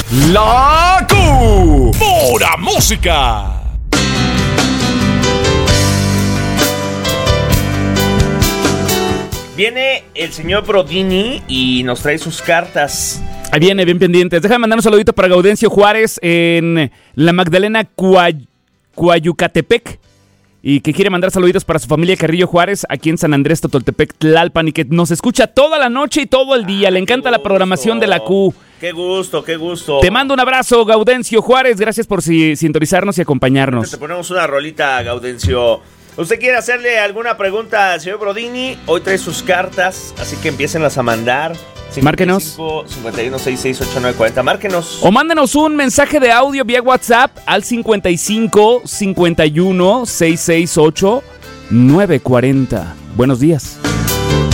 La Q. Pura música. Viene el señor Brodini y nos trae sus cartas. Ahí viene, bien pendientes. Déjame mandar un saludito para Gaudencio Juárez en la Magdalena Coayucatepec. Y que quiere mandar saluditos para su familia Carrillo Juárez, aquí en San Andrés, Totoltepec, Tlalpan, y que nos escucha toda la noche y todo el día. Le encanta la programación de la Q. Qué gusto, qué gusto. Te mando un abrazo, Gaudencio Juárez. Gracias por sintonizarnos y acompañarnos. Te ponemos una rolita, Gaudencio. ¿Usted quiere hacerle alguna pregunta al señor Brodini? Hoy trae sus cartas, así que empiécenlas a mandar. 55, Márquenos. 51 66 89 40. Márquenos. O mándenos un mensaje de audio vía WhatsApp al 55 51 668 940. Buenos días.